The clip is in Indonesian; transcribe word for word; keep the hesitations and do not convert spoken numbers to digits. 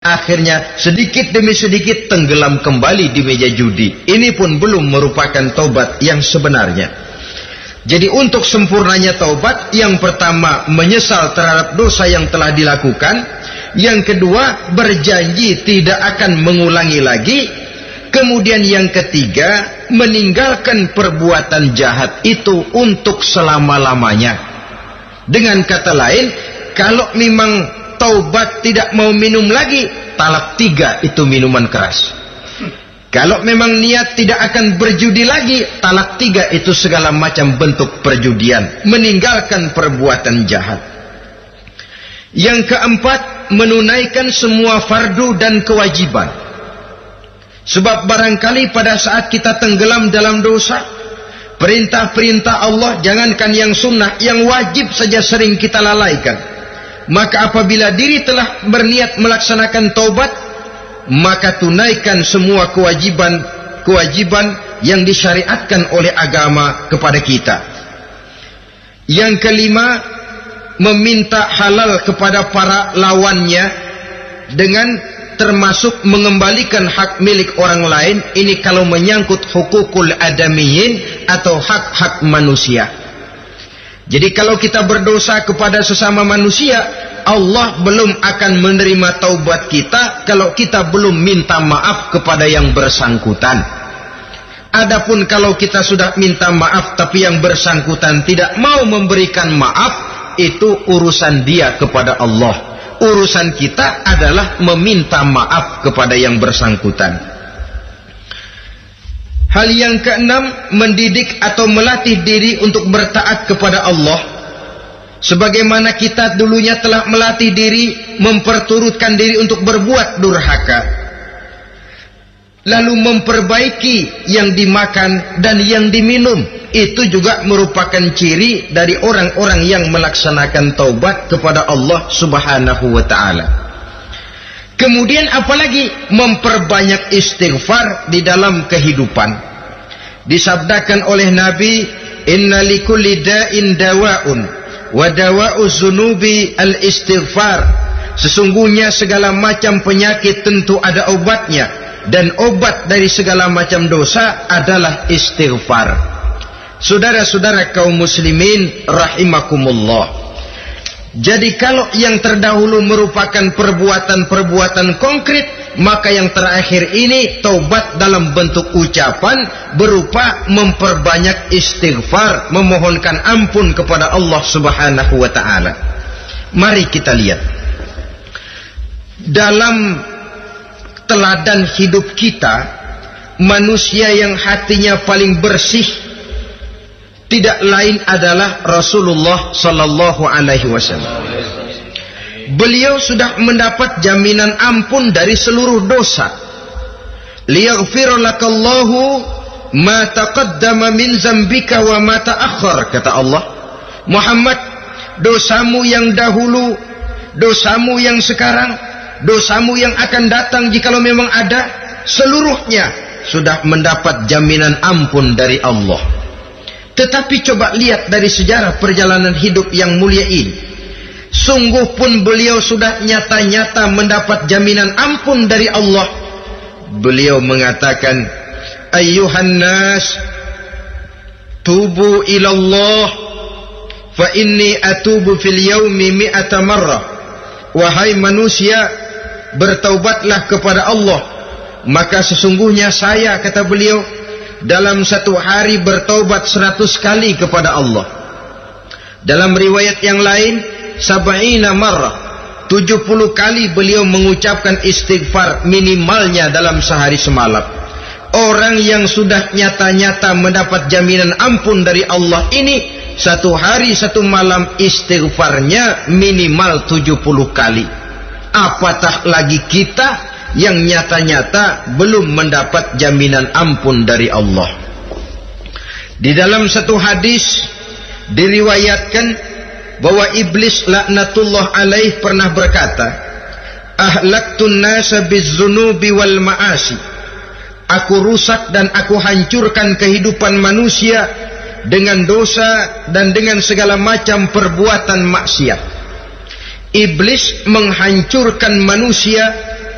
akhirnya sedikit demi sedikit tenggelam kembali di meja judi. Ini pun belum merupakan taubat yang sebenarnya. Jadi untuk sempurnanya taubat, yang pertama menyesal terhadap dosa yang telah dilakukan, yang kedua berjanji tidak akan mengulangi lagi, kemudian yang ketiga meninggalkan perbuatan jahat itu untuk selama-lamanya. Dengan kata lain, kalau memang taubat tidak mau minum lagi, talak tiga itu minuman keras. Kalau memang niat tidak akan berjudi lagi, talak tiga itu segala macam bentuk perjudian, meninggalkan perbuatan jahat. Yang keempat, menunaikan semua fardu dan kewajiban. Sebab barangkali pada saat kita tenggelam dalam dosa, perintah-perintah Allah, jangankan yang sunnah, yang wajib saja sering kita lalaikan. Maka apabila diri telah berniat melaksanakan taubat, maka tunaikan semua kewajiban-kewajiban yang disyariatkan oleh agama kepada kita. Yang kelima, meminta halal kepada para lawannya dengan termasuk mengembalikan hak milik orang lain. Ini kalau menyangkut hukukul adamiyin atau hak-hak manusia. Jadi kalau kita berdosa kepada sesama manusia, Allah belum akan menerima taubat kita kalau kita belum minta maaf kepada yang bersangkutan. Adapun kalau kita sudah minta maaf tapi yang bersangkutan tidak mau memberikan maaf, itu urusan dia kepada Allah. Urusan kita adalah meminta maaf kepada yang bersangkutan. Hal yang keenam, mendidik atau melatih diri untuk bertaat kepada Allah. Sebagaimana kita dulunya telah melatih diri, memperturutkan diri untuk berbuat durhaka. Lalu memperbaiki yang dimakan dan yang diminum. Itu juga merupakan ciri dari orang-orang yang melaksanakan taubat kepada Allah subhanahu wa ta'ala. Kemudian apalagi memperbanyak istighfar di dalam kehidupan. Disabdakan oleh Nabi, inna likulli da'in dawa'un wa dawa'u zunubi al-istighfar. Sesungguhnya segala macam penyakit tentu ada obatnya, dan obat dari segala macam dosa adalah istighfar. Saudara-saudara kaum muslimin rahimakumullah. Jadi kalau yang terdahulu merupakan perbuatan-perbuatan konkret, maka yang terakhir ini taubat dalam bentuk ucapan berupa memperbanyak istighfar, memohonkan ampun kepada Allah subhanahu wa ta'ala. Mari kita lihat dalam teladan hidup kita, manusia yang hatinya paling bersih tidak lain adalah Rasulullah sallallahu alaihi wasallam. Beliau sudah mendapat jaminan ampun dari seluruh dosa. Liyaghfir lakallahu ma taqaddama min zambika wa ma ta'akhkhar, kata Allah. Muhammad, dosamu yang dahulu, dosamu yang sekarang, dosamu yang akan datang jikalau memang ada, seluruhnya sudah mendapat jaminan ampun dari Allah. Tetapi coba lihat dari sejarah perjalanan hidup yang mulia ini. Sungguh pun beliau sudah nyata-nyata mendapat jaminan ampun dari Allah. Beliau mengatakan, ayyuhan nas, tubu ilallah, fa inni atubu fil yaumi mi'ata marrah. Wahai manusia, bertaubatlah kepada Allah, maka sesungguhnya saya, kata beliau, dalam satu hari bertaubat seratus kali kepada Allah. Dalam riwayat yang lain, sab'ina marrah, tujuh puluh kali beliau mengucapkan istighfar minimalnya dalam sehari semalam. Orang yang sudah nyata-nyata mendapat jaminan ampun dari Allah ini, satu hari satu malam istighfarnya minimal tujuh puluh kali. Apatah lagi kita yang nyata-nyata belum mendapat jaminan ampun dari Allah. Di dalam satu hadis diriwayatkan bahwa iblis laknatullah alaih pernah berkata, ahlaktun nasa bizzunubi wal ma'asi. Aku rusak dan aku hancurkan kehidupan manusia dengan dosa dan dengan segala macam perbuatan maksiat. Iblis menghancurkan manusia